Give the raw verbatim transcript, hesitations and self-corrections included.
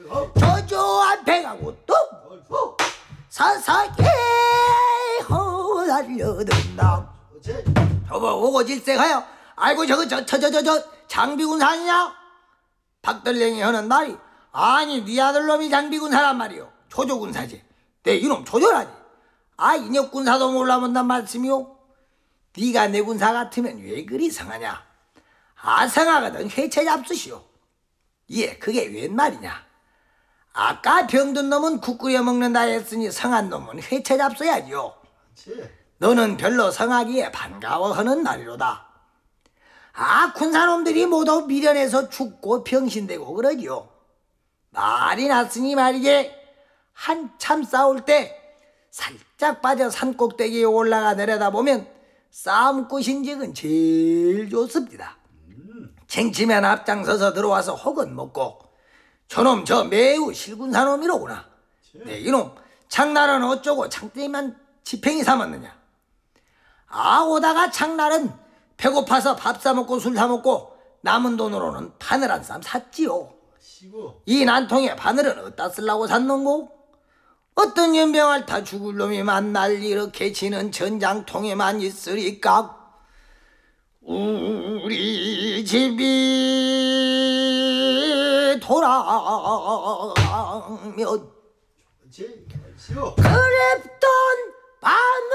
저저 앞에 가고 또 사사게 허달려든다. 저거 오고 질색하여 아이고 저거 저 저 저 저 저 장비군사냐? 박들랭이 하는 말이 아니 네 아들놈이 장비군사란 말이오. 조조군사지. 내 이놈 조조라지. 아 인혁군사도 몰라본단 말씀이오. 네가 내 군사 같으면 왜 그리 성하냐? 아 성하거든 회체 잡수시오. 예 그게 웬 말이냐? 아까 병든 놈은 국 끓여 먹는다 했으니 성한 놈은 회체 잡숴야지요. 너는 별로 성하기에 반가워하는 날이로다. 아 군사놈들이 모두 미련해서 죽고 병신되고 그러지요. 말이 났으니 말이지 한참 싸울 때 살짝 빠져 산꼭대기에 올라가 내려다보면 싸움꾼인직은 제일 좋습니다. 쟁치면 앞장서서 들어와서 혹은 먹고 저놈 저 매우 실군사놈이로구나. 네 이놈 장날은 어쩌고 장대만 지팽이 삼았느냐. 아 오다가 장날은 배고파서 밥 사먹고 술 사먹고 남은 돈으로는 바늘 한 쌈 샀지요. 이 난통에 바늘은 어디다 쓰려고 샀는고? 어떤 연병을 타 죽을 놈이 만날 이렇게 치는 전장통에만 있으리까? 우리 집이 돌아가면 그랬던